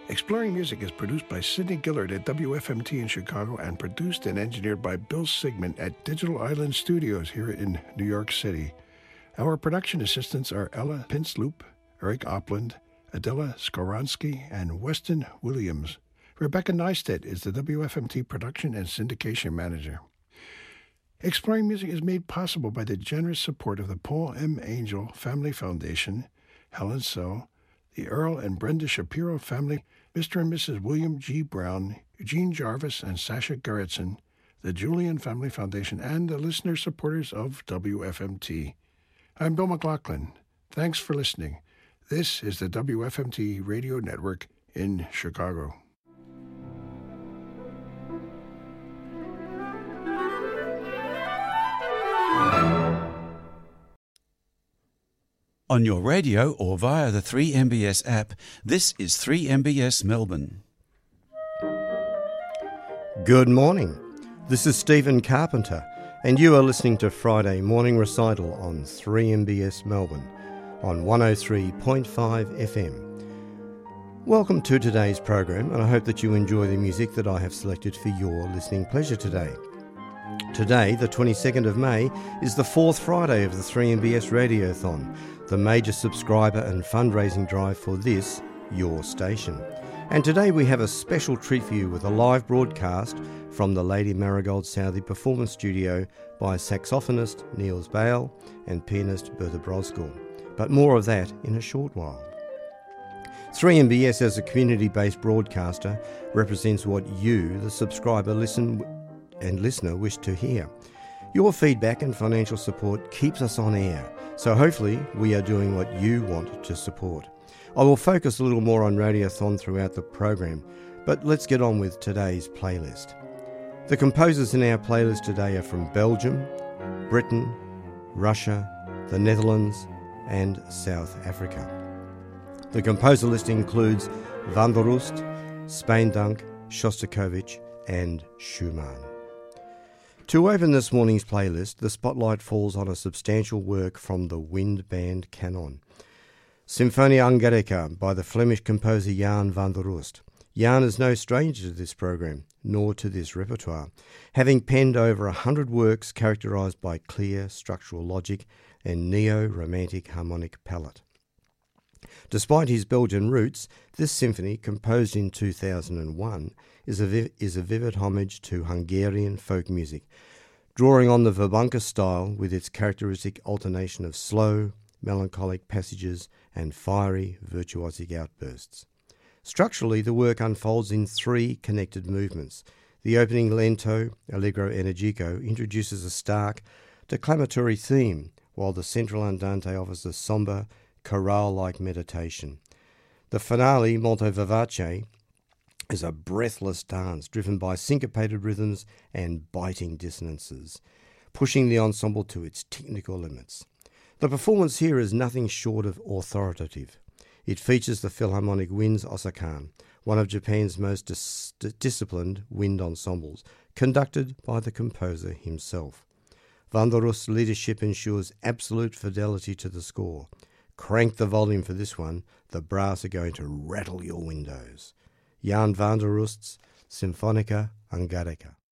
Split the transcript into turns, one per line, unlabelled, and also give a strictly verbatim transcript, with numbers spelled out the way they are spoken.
Exploring Music is produced by Sidney Gillard at W F M T in Chicago and produced and engineered by Bill Sigmund at Digital Island Studios here in New York City. Our production assistants are Ella Pinsloop, Eric Opland, Adela Skoronsky, and Weston Williams. Rebecca Neistat is the W F M T production and syndication manager. Exploring Music is made possible by the generous support of the Paul M. Angel Family Foundation, Helen So, the Earl and Brenda Shapiro family, Mister and Missus William G. Brown, Eugene Jarvis, and Sasha Gerritsen, the Julian Family Foundation, and the listener supporters of W F M T. I'm Bill McLaughlin. Thanks for listening. This is the W F M T Radio Network in Chicago.
On your radio or via the three M B S app, this is three M B S Melbourne.
Good morning. This is Stephen Carpenter, and you are listening to Friday Morning Recital on three M B S Melbourne on one oh three point five F M. Welcome to today's program, and I hope that you enjoy the music that I have selected for your listening pleasure today. Today, the twenty-second of May, is the fourth Friday of the three M B S Radiothon, the major subscriber and fundraising drive for this, your station. And today we have a special treat for you with a live broadcast from the Lady Marigold Southey Performance Studio by saxophonist Niels Bale and pianist Bertha Brosgall. But more of that in a short while. three M B S as a community-based broadcaster represents what you, the subscriber, listen and listener, wish to hear. Your feedback and financial support keeps us on air, so hopefully we are doing what you want to support. I will focus a little more on Radiothon throughout the program, but let's get on with today's playlist. The composers in our playlist today are from Belgium, Britain, Russia, the Netherlands, and South Africa. The composer list includes Van der Roest, Spaendunk, Shostakovich, and Schumann. To open this morning's playlist, the spotlight falls on a substantial work from the wind band Canon. Symphonia Ungarica by the Flemish composer Jan van der Roest. Jan is no stranger to this program, nor to this repertoire, having penned over a hundred works characterised by clear structural logic and neo-romantic harmonic palette. Despite his Belgian roots, this symphony, composed in two thousand one, is a, viv- is a vivid homage to Hungarian folk music, drawing on the Verbunker style with its characteristic alternation of slow, melancholic passages and fiery, virtuosic outbursts. Structurally, the work unfolds in three connected movements. The opening lento, Allegro Energico, introduces a stark, declamatory theme, while the central andante offers a sombre, chorale-like meditation. The finale, Molto Vivace, is a breathless dance driven by syncopated rhythms and biting dissonances, pushing the ensemble to its technical limits. The performance here is nothing short of authoritative. It features the Philharmonic Winds Osakan, one of Japan's most dis- disciplined wind ensembles, conducted by the composer himself. Van der Roest's leadership ensures absolute fidelity to the score. Crank the volume for this one, the brass are going to rattle your windows. Jan van der Roest's Symphonica Ungarica.